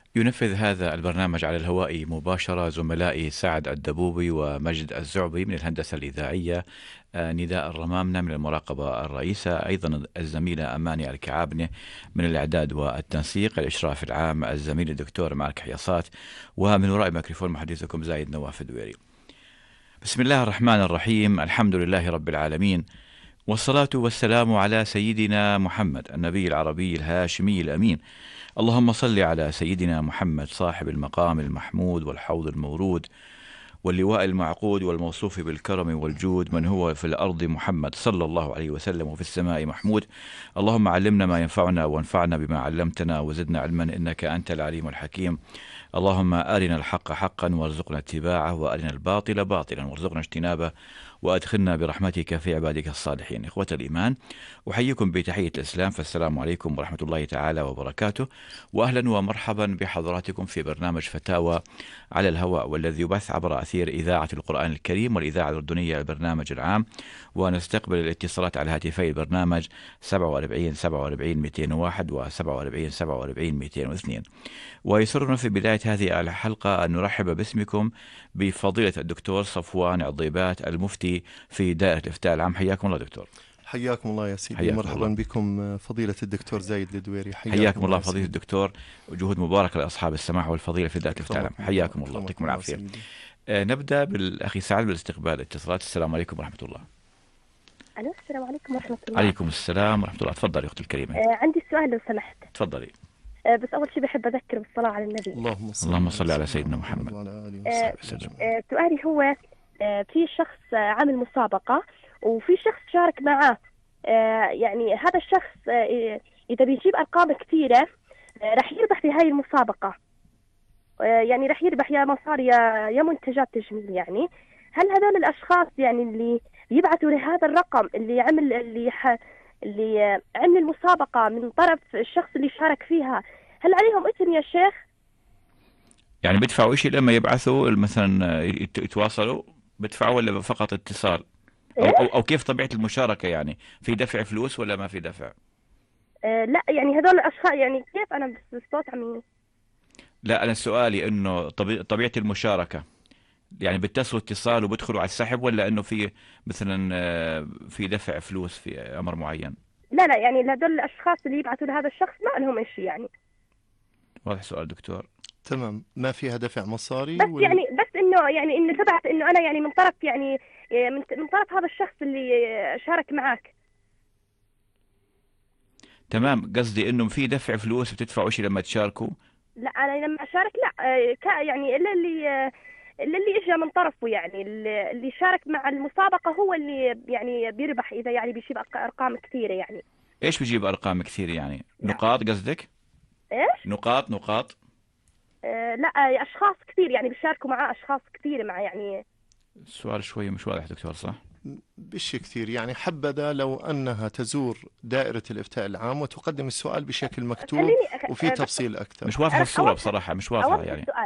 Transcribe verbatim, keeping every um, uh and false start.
ينفذ هذا البرنامج على الهواء مباشرة زملائي سعد الدبوبي ومجد الزعبي من الهندسة الإذاعية، آه، نداء الرمامنة من المراقبة الرئيسة، أيضا الزميلة أماني الكعابنة من الإعداد والتنسيق، الإشراف العام الزميل الدكتور مالك حياصات، ومن وراء الميكروفون محدثكم زايد نواف الدويري. بسم الله الرحمن الرحيم، الحمد لله رب العالمين، والصلاة والسلام على سيدنا محمد النبي العربي الهاشمي الأمين. اللهم صل على سيدنا محمد صاحب المقام المحمود والحوض المورود واللواء المعقود والموصوف بالكرم والجود، من هو في الأرض محمد صلى الله عليه وسلم وفي السماء محمود. اللهم علمنا ما ينفعنا وانفعنا بما علمتنا وزدنا علما إنك أنت العليم الحكيم. اللهم أرنا الحق حقا وارزقنا اتباعه، وأرنا الباطل باطلا وارزقنا اجتنابه، وأدخلنا برحمتك في عبادك الصالحين. إخوة الإيمان، أحييكم بتحية الإسلام، فالسلام عليكم ورحمة الله تعالى وبركاته، وأهلا ومرحبا بحضراتكم في برنامج فتاوى على الهواء، والذي يبث عبر أثير إذاعة القرآن الكريم والإذاعة الأردنية البرنامج العام. ونستقبل الاتصالات على هاتفي البرنامج سبعة وأربعين سبعة وأربعين مئتين وواحد و سبعة وأربعين سبعة وأربعين مئتين واثنين. ويسرنا في بداية هذه الحلقة أن نرحب باسمكم بفضيلة الدكتور صفوان عضيبات، المفتي في دائرة الإفتاء العام. حياكم الله دكتور. حياكم الله يا سيدي، حياكم مرحبا الله. بكم فضيلة الدكتور زايد الدويري. حياكم, حياكم الله يا فضيلة سيدي. الدكتور، وجهود مباركة لأصحاب السماحة والفضيلة في دائرة الإفتاء العام. حياكم الله، يعطيكم العافية. آه نبدأ بالأخي سعد بالاستقبال الاتصالات. السلام عليكم ورحمة الله. الو، السلام عليكم ورحمة الله. عليكم السلام ورحمة الله. تفضلي يا أختي الكريمة. آه عندي سؤال لو سمحت. تفضلي. آه بس أول شيء بحب أذكر بالصلاة على النبي. اللهم صل, اللهم صل على سيدنا محمد وعلى آله آه وصحبه وسلم. آه سؤالي هو، آه في شخص آه عامل مسابقة وفي شخص شارك معاه. آه يعني هذا الشخص آه إذا بيجيب أرقام كثيرة آه رح يربح في هاي المسابقة. آه يعني رح يربح يا مصاري يا, يا منتجات تجميل. يعني هل هذول الأشخاص يعني اللي يبعثوا لهذا الرقم اللي عمل اللي ح... اللي عمل المسابقة من طرف الشخص اللي شارك فيها، هل عليهم إثم يا شيخ؟ يعني بدفعوا إشي لما يبعثوا مثلا يت- يتواصلوا، بدفعوا ولا فقط اتصال؟ أو, إيه؟ أو, أو كيف طبيعة المشاركة؟ يعني في دفع فلوس ولا ما في دفع؟ آه لا يعني هذول الأشخاص يعني كيف أنا بس الصوت عم. لا، أنا سؤالي إنه طبي... طبيعة المشاركة، يعني بيتصلوا اتصال وبيدخلوا على السحب، ولا إنه في مثلا آه، في دفع فلوس في أمر معين؟ لا لا يعني هذول الأشخاص اللي يبعثوا لهذا الشخص ما لهم إشي يعني. واضح سؤال دكتور. تمام، ما فيها دفع مصاري بس وال... يعني بس إنه يعني إنه تبعت إنه أنا يعني من طرف يعني آه، من من طرف هذا الشخص اللي آه، شارك معك. تمام، قصدي إنه في دفع فلوس بتدفعوا شيء لما تشاركوا. لا أنا لما أشارك لا آه، كا- يعني إلا اللي آه، إلا اللي إجا من طرفه، يعني اللي اللي شارك مع المسابقة هو اللي يعني بيربح إذا يعني بيجيب أرق- أرقام كثيرة يعني. إيش بيجيب أرقام كثير؟ يعني لا. نقاط قصدك؟ إيش؟ نقاط نقاط. آه لا آه، أشخاص كثير يعني بيشاركوا معاه أشخاص كثير مع يعني. السؤال شوية مش واضح دكتور، صح؟ بش كثير، يعني حبذا لو أنها تزور دائرة الإفتاء العام وتقدم السؤال بشكل مكتوب خليني أخ... وفي آه، بس تفصيل أكثر. مش واضحة أنا الصورة أوضح بصراحة، مش واضحة أوضح يعني. السؤال.